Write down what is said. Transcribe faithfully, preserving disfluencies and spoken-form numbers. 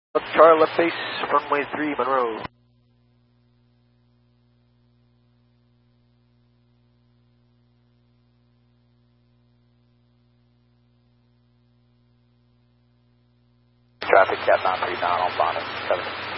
Charlie, left base, runway three, Monroe. Traffic, cat nine three nine on bottom, seven.